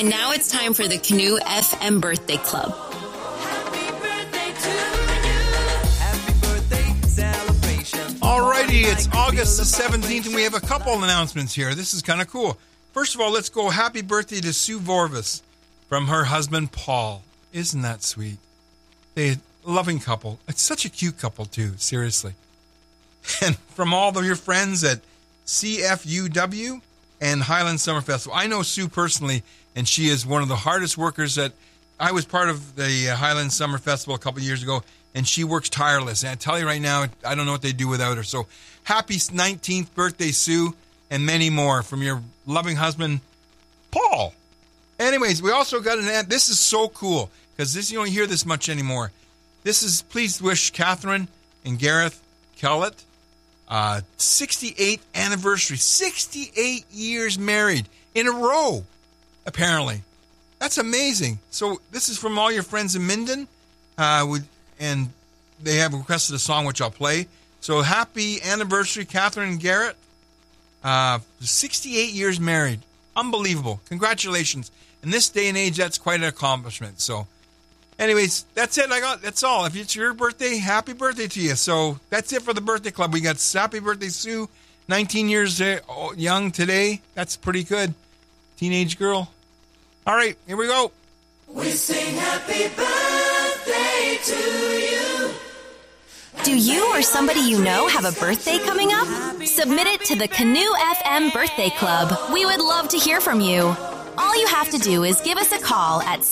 And now it's time for the Canoe FM Birthday Club. Alrighty, it's August the 17th, and we have a couple announcements here. This is kind of cool. First of all, let's go happy birthday to Sue Vorvis from her husband, Paul. Isn't that sweet? They're a loving couple. It's such a cute couple, too, seriously. And from all of your friends at CFUW and Highland Summer Festival. I know Sue personally, and she is one of the hardest workers that I was part of the Highland Summer Festival a couple of years ago, and she works tireless. And I tell you right now, I don't know what they do without her. So happy 19th birthday, Sue, and many more from your loving husband, Paul. Anyways, we also got this is so cool, because this you don't hear this much anymore. This is, please wish Catherine and Gareth Kellett 68th anniversary, 68 years married in a row, apparently. That's amazing. So this is from all your friends in Minden, and they have requested a song which I'll play. So happy anniversary, Catherine and Garrett. 68 years married. Unbelievable. Congratulations. In this day and age, that's quite an accomplishment. So anyways, that's it. That's all. If it's your birthday, happy birthday to you. So that's it for the birthday club. We got happy birthday, Sue, 19 years young today. That's pretty good. Teenage girl. All right, here we go. We sing happy birthday to you. Do you or somebody you know have a birthday coming up? Submit it to the Canoe FM Birthday Club. We would love to hear from you. All you have to do is give us a call at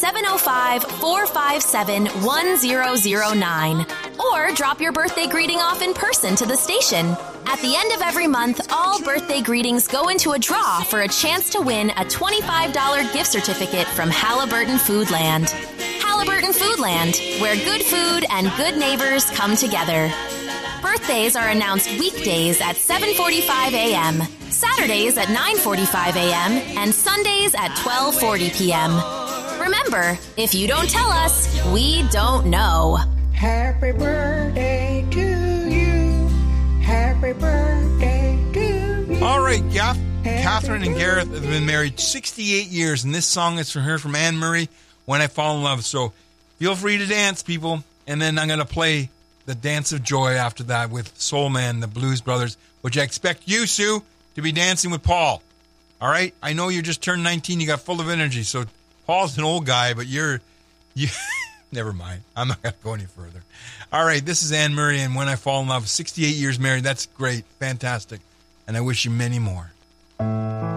705-457-1009 or drop your birthday greeting off in person to the station. At the end of every month, all birthday greetings go into a draw for a chance to win a $25 gift certificate from Halliburton Foodland. Halliburton Foodland, where good food and good neighbors come together. Birthdays are announced weekdays at 7:45 a.m., Saturdays at 9:45 a.m., and Sundays at 12:40 p.m. Remember, if you don't tell us, we don't know. Happy birthday to you. Happy birthday to you. All right, Catherine and Gareth have been married 68 years, and this song is from her, from Anne Murray, When I Fall in Love. So feel free to dance, people. And then I'm going to play the Dance of Joy after that with Soul Man, the Blues Brothers, which I expect you, Sue, to be dancing with Paul. All right? I know you just turned 19. You got full of energy. So Paul's an old guy, but you never mind. I'm not going to go any further. All right, this is Anne Murray and When I Fall in Love. 68 years married. That's great. Fantastic. And I wish you many more.